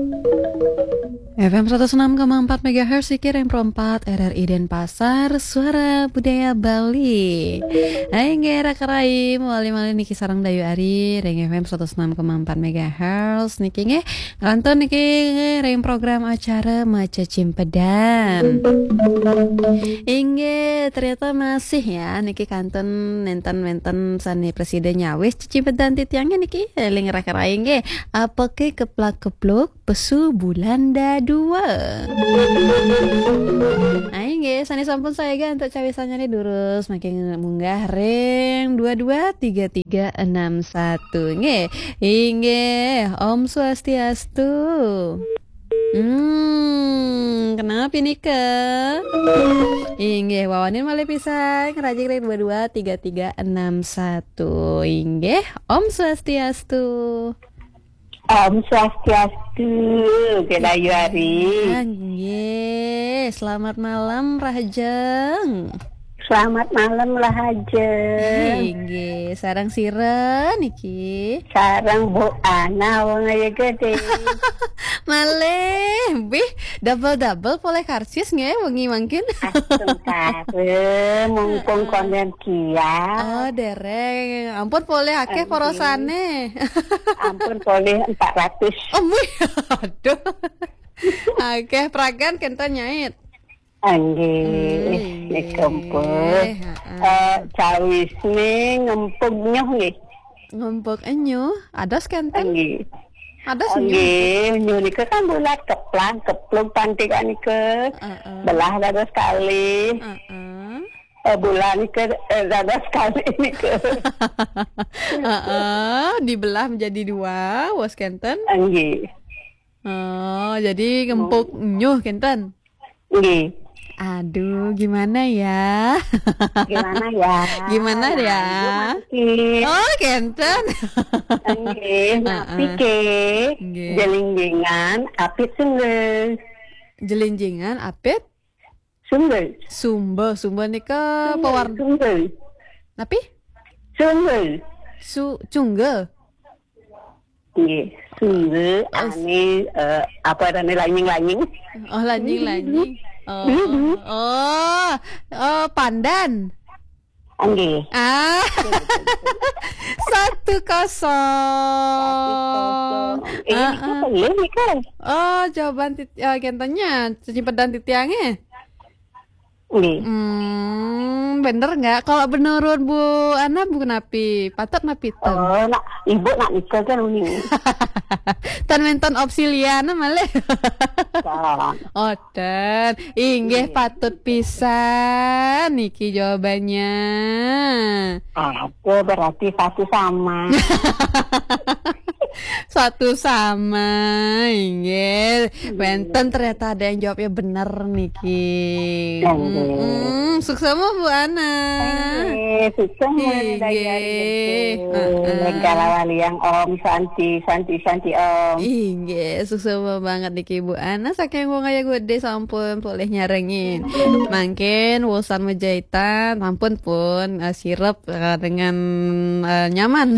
FM 106,4 MHz Sikiring Perempat RRI Denpasar, Suara Budaya Bali. Hai ngera kerai mali niki sarang dayu ari reng FM 106,4 MHz niki nge ngantun niki reng program acara Maca Cimpedan. Inge ternyata masih ya niki kanten nenten sani presiden nyawis Cimpedan titiangnya niki eling kerai nge apa ke keplak-kepluk pesu Bulanda 2. Aing ge sani sampun saya ga untuk cawisannya nih durus makin munggah reng 223361 nge. Inge Om Swastiastu. Kenapa ini ke? Inge wawanin malih pisan ngerajik reng 223361. Inge Om Swastiastu. Om Swastiastu, Kedayu Ari. Nggih, selamat malam Rahajeng. Selamat malam Rahajeng. Nggih, sareng sira niki. Sareng Bu Ana wong aya gede. Malih, bih double poleh karsis nggih wengi mangkin. Asem kare mungkung konden kia. Oh, dereng. Ampun poleh akeh porosane. Ampun poleh 400. Oh, aduh. Akeh pragan kenten nyait. Anggih, dikumpul. Cawis nih ngempuk nyuh nggih. Ngempuk enyu, ados kenten. Anggih. Ados Nggih, nyuh nika kan bulat kepluk pantikan nika. Belah dada sekali. Bulan nika dada sekali nika. Dibelah menjadi 2, was kenten. Anggih. Oh, jadi ngempuk nyuh kenten. Nggih. Aduh, gimana ya? Gimana ya? Gimana ya? Oh, kenten. Nggih, napi ke jelingingan apit sumber. Jelinjingan apit Sumber. sumber nika pewarna Sumber. napi? Sumber. Cungge. Nggih, sumber ane apa ane lanying. Oh, lanying. Oh, pandan. Nggih. 1-0. Ini apa ini kan? Oh, jawaban kentennya Cimpedan titiangnya. Nggih. Bener nggak? Kalau menurut Bu Ana Bu napi? Patut napi ten. Oh, nak ibu nak nikah kan ini. Tan menton opsi liana malih. Oh, dan inggih patut pisan niki jawabannya. Aku berarti satu sama. Satu sama, inggih. Benten ternyata ada yang jawabnya benar niki. Sukses Bu Ana. Sukses dari negara waliang Om Santi Om. Inggih, sukses banget niki Bu Ana. Saking wong aya gede sampun boleh nyarengin. Mangkin wusan mejahitan, ampun pun sirup dengan nyaman.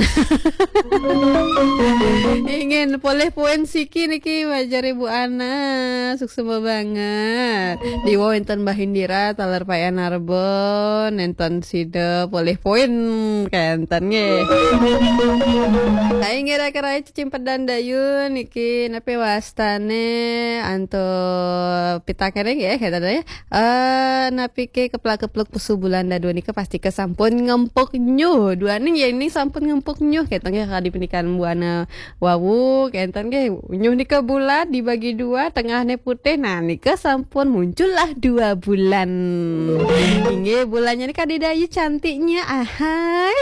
Ingin boleh poin siki niki wajar Ibu Ana. Sukses banget. Di wonten Mbah Indira taler Pak Narbon enten sida boleh poin kenten nggih. Aing kira-kira Cimpedan dayu niki nepi wastane anto pitakene nggih katanya. Napi ke keplak-kepluk pesu Bulanda 2 niki pasti kesampun ngempuk nyuh. Dua ning ya ini sampun ngempuk nyuh katanya ka dipenikan Bu Ana wawu kenten nggih nyuh nika bulat dibagi 2 tengahnya putih. Nah nika sampun muncullah 2 bulan. Inggih bulannya nika didayu cantiknya ahai.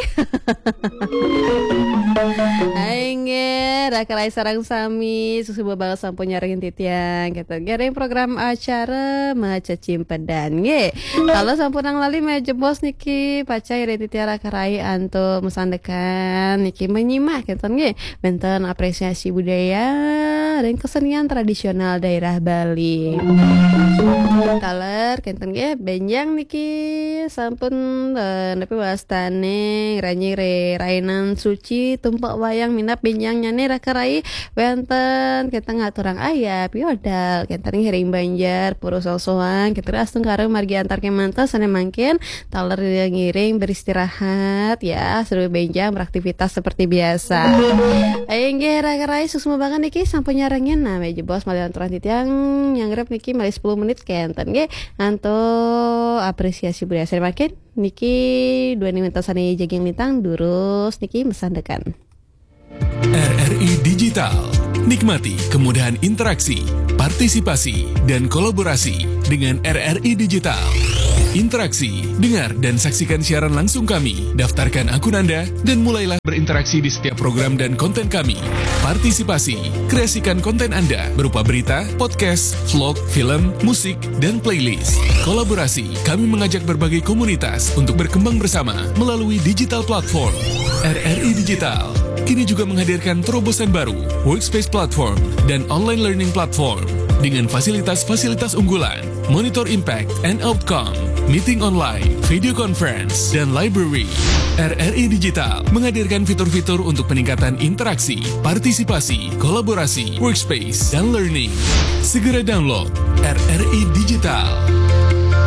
Inggih rakalai sarang sami susu banget sampun nyaringin titiang gitu. Nyaring program acara Maca Cimpedan nggih. Kalau sampun nang lali meja bos niki pacai re titiara karai anto mesandekan niki menyimak gitu nggih. Benten enten apresiasi budaya dan kesenian tradisional daerah Bali. Taler kenten ge benjang niki sampun tapi wastane ranyire rainan suci tumpak wayang minap benjang nyane rakarai wenten kenten ngaturang ayap yodal kenten hiring banjar purusol-soang kenten astung kareng margi antar kemantes sane mangkin taler ngiring beristirahat ya seru benjang beraktivitas seperti biasa. Aing ge rakarai susuma banget niki sampun nyarengin nah meja bos malian turan titiang nyangrep niki mali 10 menit kenten ge anto apresiasi budaya saya makin niki dua nimentasane jaging lintang durus niki mesandekan RRI Digital. Nikmati kemudahan interaksi, partisipasi, dan kolaborasi dengan RRI Digital. Interaksi, dengar dan saksikan siaran langsung kami. Daftarkan akun Anda dan mulailah berinteraksi di setiap program dan konten kami. Partisipasi, kreasikan konten Anda berupa berita, podcast, vlog, film, musik, dan playlist. Kolaborasi, kami mengajak berbagai komunitas untuk berkembang bersama melalui digital platform. RRI Digital kini juga menghadirkan terobosan baru, workspace platform, dan online learning platform dengan fasilitas-fasilitas unggulan, monitor impact and outcome, meeting online, video conference, dan library. RRI Digital menghadirkan fitur-fitur untuk peningkatan interaksi, partisipasi, kolaborasi, workspace, dan learning. Segera download RRI Digital.